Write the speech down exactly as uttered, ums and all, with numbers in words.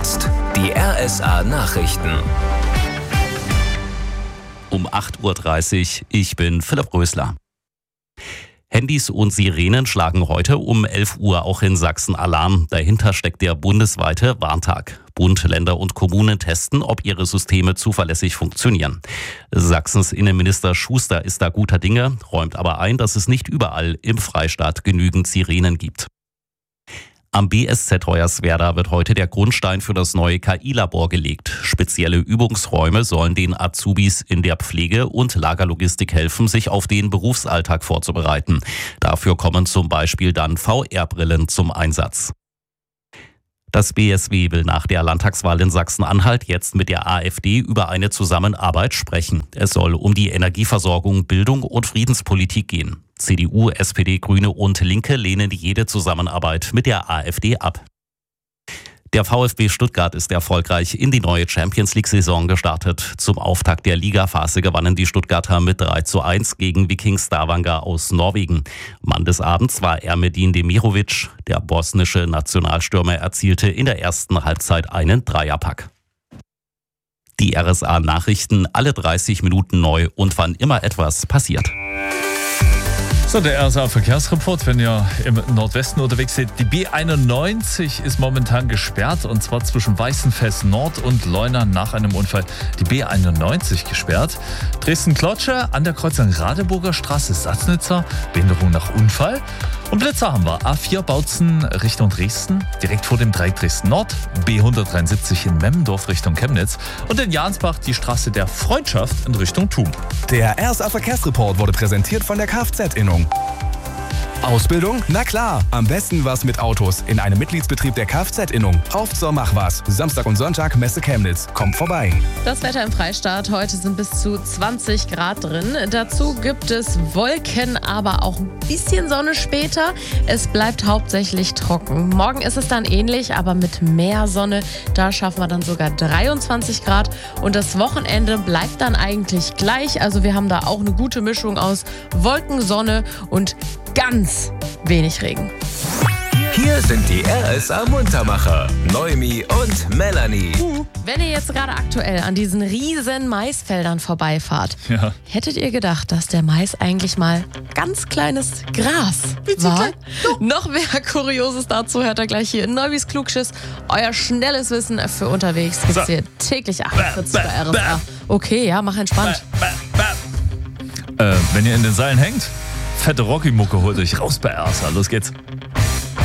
jetzt die R S A-Nachrichten. Um acht Uhr dreißig, ich bin Philipp Rösler. Handys und Sirenen schlagen heute um elf Uhr auch in Sachsen Alarm. Dahinter steckt der bundesweite Warntag. Bund, Länder und Kommunen testen, ob ihre Systeme zuverlässig funktionieren. Sachsens Innenminister Schuster ist da guter Dinge, räumt aber ein, dass es nicht überall im Freistaat genügend Sirenen gibt. Am B S Z Hoyerswerda wird heute der Grundstein für das neue K I-Labor gelegt. Spezielle Übungsräume sollen den Azubis in der Pflege und Lagerlogistik helfen, sich auf den Berufsalltag vorzubereiten. Dafür kommen zum Beispiel dann V R-Brillen zum Einsatz. Das B S W will nach der Landtagswahl in Sachsen-Anhalt jetzt mit der AfD über eine Zusammenarbeit sprechen. Es soll um die Energieversorgung, Bildung und Friedenspolitik gehen. C D U, S P D, Grüne und Linke lehnen jede Zusammenarbeit mit der AfD ab. Der VfB Stuttgart ist erfolgreich in die neue Champions-League-Saison gestartet. Zum Auftakt der Ligaphase gewannen die Stuttgarter mit drei zu eins gegen Viking Stavanger aus Norwegen. Mann des Abends war Ermedin Demirovic. Der bosnische Nationalstürmer erzielte in der ersten Halbzeit einen Dreierpack. Die R S A-Nachrichten alle dreißig Minuten neu und wann immer etwas passiert. So, der R S A-Verkehrsreport, wenn ihr im Nordwesten unterwegs seid. Die B einundneunzig ist momentan gesperrt und zwar zwischen Weißenfels Nord und Leuna nach einem Unfall. Die B einundneunzig gesperrt. Dresden-Klotsche an der Kreuzung Radeburger Straße, Sassnitzer, Behinderung nach Unfall. Und Blitzer haben wir. A vier Bautzen Richtung Dresden, direkt vor dem Dreieck Dresden Nord. B hundertdreiundsiebzig in Memmendorf Richtung Chemnitz. Und in Jansbach die Straße der Freundschaft in Richtung Thun. Der R S A-Verkehrsreport wurde präsentiert von der Kfz-Innung. Ausbildung? Na klar, am besten was mit Autos in einem Mitgliedsbetrieb der Kfz-Innung. Auf zur Machwas. Samstag und Sonntag Messe Chemnitz. Kommt vorbei. Das Wetter im Freistaat. Heute sind bis zu zwanzig Grad drin. Dazu gibt es Wolken, aber auch ein bisschen Sonne später. Es bleibt hauptsächlich trocken. Morgen ist es dann ähnlich, aber mit mehr Sonne. Da schaffen wir dann sogar dreiundzwanzig Grad. Und das Wochenende bleibt dann eigentlich gleich. Also wir haben da auch eine gute Mischung aus Wolken, Sonne und ganz wenig Regen. Hier sind die R S A-Muntermacher, Noemi und Melanie. Wenn ihr jetzt gerade aktuell an diesen riesen Maisfeldern vorbeifahrt, Ja. hättet ihr gedacht, dass der Mais eigentlich mal ganz kleines Gras war? Noch mehr Kurioses dazu hört ihr gleich hier in Neumis Klugschiss. Euer schnelles Wissen für unterwegs gibt's So. hier täglich achtundvierzig bei R S A. Okay, ja, mach entspannt. Äh, wenn ihr in den Seilen hängt, fette Rocky-Mucke holt euch raus bei R S A. Los geht's.